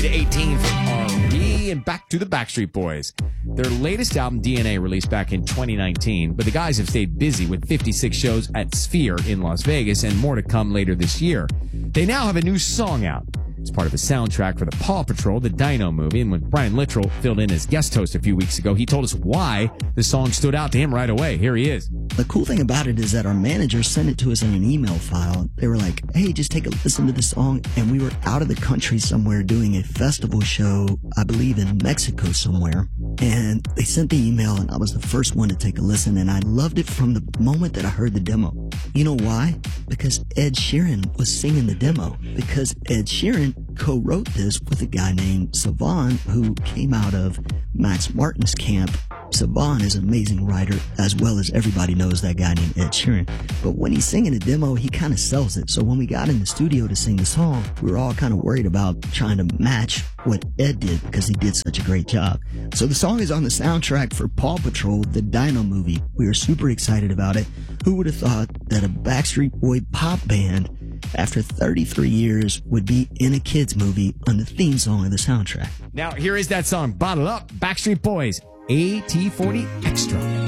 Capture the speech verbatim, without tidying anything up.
to eighteen for R E and back to the Backstreet Boys. Their latest album, D N A, released back in twenty nineteen, but the guys have stayed busy with fifty-six shows at Sphere in Las Vegas and more to come later this year. They now have a new song out. It's part of a soundtrack for the Paw Patrol, the Dino movie, and when Brian Littrell filled in as guest host a few weeks ago, he told us why the song stood out to him right away. Here he is. The cool thing about it is that our manager sent it to us in an email file. They were like, hey, just take a listen to the song. And we were out of the country somewhere doing a festival show, I believe in Mexico somewhere. And they sent the email and I was the first one to take a listen. And I loved it from the moment that I heard the demo. You know why? Because Ed Sheeran was singing the demo. Because Ed Sheeran co-wrote this with a guy named Savan, who came out of Max Martin's camp. Savan is an amazing writer, as well as everybody knows that guy named Ed Sheeran. But when he's singing a demo, he kind of sells it. So when we got in the studio to sing the song, we were all kind of worried about trying to match what Ed did because he did such a great job. So the song is on the soundtrack for Paw Patrol, the Dino movie. We are super excited about it. Who would have thought that a Backstreet Boy pop band, after thirty-three years, would be in a kids movie on the theme song of the soundtrack? Now, here is that song, Bottle Up, Backstreet Boys, A T forty Extra.